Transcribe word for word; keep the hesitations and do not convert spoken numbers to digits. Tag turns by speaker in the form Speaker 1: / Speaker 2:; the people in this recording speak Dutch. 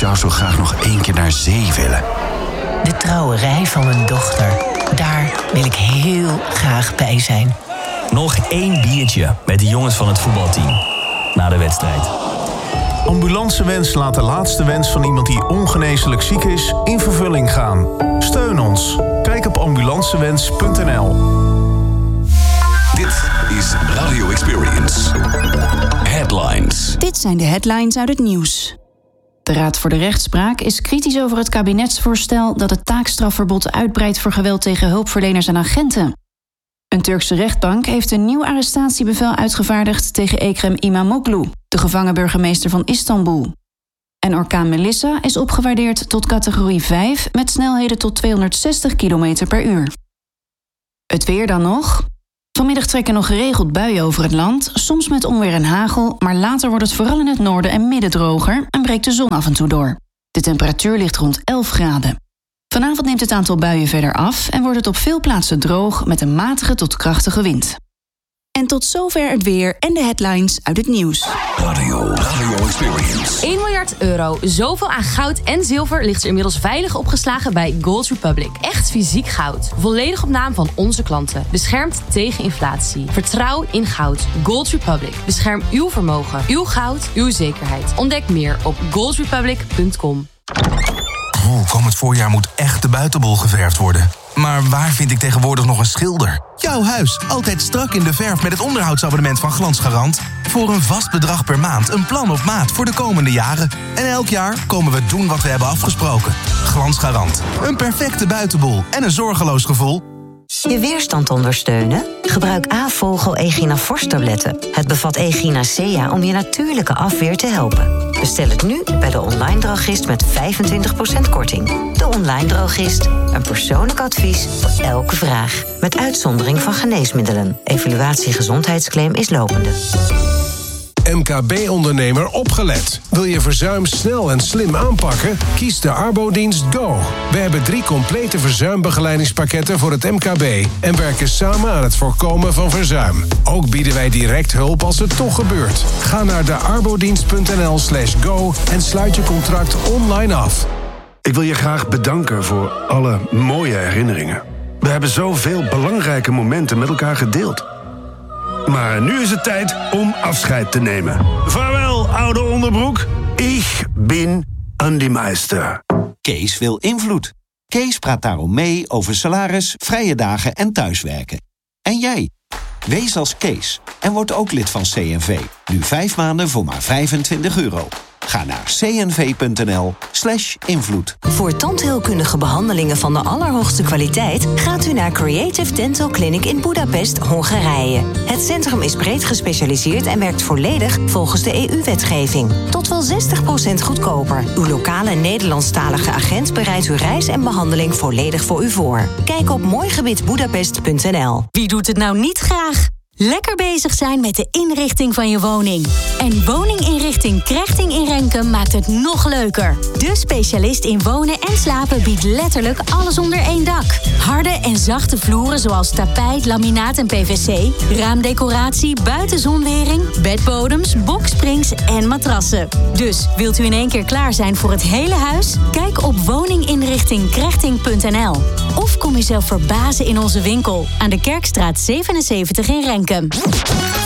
Speaker 1: zou zo graag nog één keer naar zee willen.
Speaker 2: De trouwerij van mijn dochter. Daar wil ik heel graag bij zijn.
Speaker 3: Nog één biertje met de jongens van het voetbalteam. Na de wedstrijd.
Speaker 4: Ambulancewens laat de laatste wens van iemand die ongeneeslijk ziek is in vervulling gaan. Steun ons. Kijk op ambulancewens punt n l.
Speaker 5: Dit is Radio Experience. Headlines.
Speaker 6: Dit zijn de headlines uit het nieuws. De Raad voor de Rechtspraak is kritisch over het kabinetsvoorstel dat het taakstrafverbod uitbreidt voor geweld tegen hulpverleners en agenten. Een Turkse rechtbank heeft een nieuw arrestatiebevel uitgevaardigd tegen Ekrem İmamoğlu, de gevangen burgemeester van Istanbul. En orkaan Melissa is opgewaardeerd tot categorie vijf met snelheden tot tweehonderdzestig kilometer per uur. Het weer dan nog. Vanmiddag trekken nog geregeld buien over het land, soms met onweer en hagel, maar later wordt het vooral in het noorden en midden droger en breekt de zon af en toe door. De temperatuur ligt rond elf graden. Vanavond neemt het aantal buien verder af en wordt het op veel plaatsen droog met een matige tot krachtige wind. En tot zover het weer en de headlines uit het nieuws.
Speaker 5: Radio, Radio Experience.
Speaker 7: één miljard euro. Zoveel aan goud en zilver ligt er inmiddels veilig opgeslagen bij Gold Republic. Echt fysiek goud. Volledig op naam van onze klanten. Beschermd tegen inflatie. Vertrouw in goud. Gold Republic. Bescherm uw vermogen. Uw goud. Uw zekerheid. Ontdek meer op gold republic punt com.
Speaker 8: Oh, komend voorjaar moet echt de buitenbol geverfd worden. Maar waar vind ik tegenwoordig nog een schilder? Jouw huis, altijd strak in de verf met het onderhoudsabonnement van Glansgarant. Voor een vast bedrag per maand, een plan op maat voor de komende jaren. En elk jaar komen we doen wat we hebben afgesproken. Glansgarant, een perfecte buitenbol en een zorgeloos gevoel.
Speaker 9: Je weerstand ondersteunen? Gebruik A-vogel Echinafors tabletten. Het bevat Echinacea om je natuurlijke afweer te helpen. Bestel het nu bij de online drogist met vijfentwintig procent korting. De online drogist. Een persoonlijk advies voor elke vraag. Met uitzondering van geneesmiddelen. Evaluatie gezondheidsclaim is lopende.
Speaker 10: M K B-ondernemer opgelet. Wil je verzuim snel en slim aanpakken? Kies de Arbodienst Go. We hebben drie complete verzuimbegeleidingspakketten voor het M K B... en werken samen aan het voorkomen van verzuim. Ook bieden wij direct hulp als het toch gebeurt. Ga naar de arbodienst punt n l slash go en sluit je contract online af.
Speaker 1: Ik wil je graag bedanken voor alle mooie herinneringen. We hebben zoveel belangrijke momenten met elkaar gedeeld. Maar nu is het tijd om afscheid te nemen. Vaarwel, oude onderbroek. Ik ben Andy Meister.
Speaker 11: Kees wil invloed. Kees praat daarom mee over salaris, vrije dagen en thuiswerken. En jij? Wees als Kees en word ook lid van C N V. Nu vijf maanden voor maar vijfentwintig euro. Ga naar cnv.nl slash invloed.
Speaker 9: Voor tandheelkundige behandelingen van de allerhoogste kwaliteit gaat u naar Creative Dental Clinic in Budapest, Hongarije. Het centrum is breed gespecialiseerd en werkt volledig volgens de E U-wetgeving. Tot wel zestig procent goedkoper. Uw lokale Nederlandstalige agent bereidt uw reis en behandeling volledig voor u voor. Kijk op mooigebied budapest punt n l.
Speaker 12: Wie doet het nou niet graag? Lekker bezig zijn met de inrichting van je woning. En woninginrichting Krechting in Renkum maakt het nog leuker. De specialist in wonen en slapen biedt letterlijk alles onder één dak. Harde en zachte vloeren zoals tapijt, laminaat en P V C, raamdecoratie, buitenzonwering, bedbodems, boksprings en matrassen. Dus wilt u in één keer klaar zijn voor het hele huis? Kijk op woninginrichting krechting punt n l. Of kom jezelf verbazen in onze winkel aan de Kerkstraat zevenenzeventig in Renkum.